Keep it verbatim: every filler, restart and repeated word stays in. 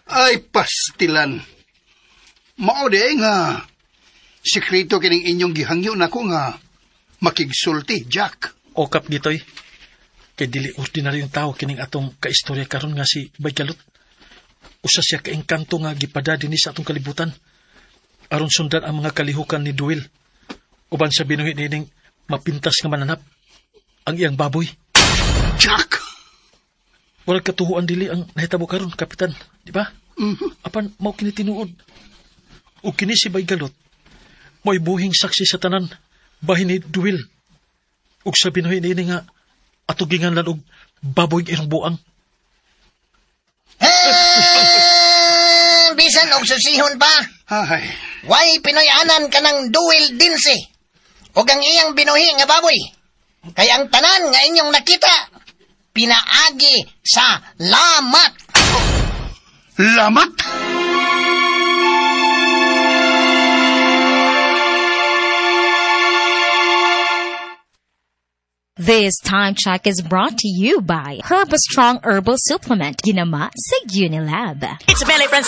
Ay, pastilan. Mao de nga. Sekreto kining inyong gihangyo nako nga makigsulti, Jack. O kap gitoy. Kay dili ordinaryong tao kining atong kaistorya karon nga si Baygalot. Usa siya kaengkanto nga gipada dinhi sa atong kalibutan. Aron sundan ang mga kalihukan ni Duel. Uban sa binuhi nining mapintas nga mananap ang iyang baboy. Jack! Walang katuhuan dili ang nahitabo karon, Kapitan, di ba? Mm-hmm. Apan mao kini tinuod. O kini si Baygalot, mo'y buhing saksi sa tanan, bahin ni Duel. Ug sa binuhi niini nga atugingan lan og baboy irong buang. Hmm, bisan og susihon pa. Ay. Way pinoy-anan ka ng Duel dinsi. Og ang iyang binuhi nga baboy. Kaya ang tanan nga inyong nakita, pinaagi sa lamat. Lamat? This time check is brought to you by Herbastrong Herbal Supplement, ginama sa Unilab. It's a belly friend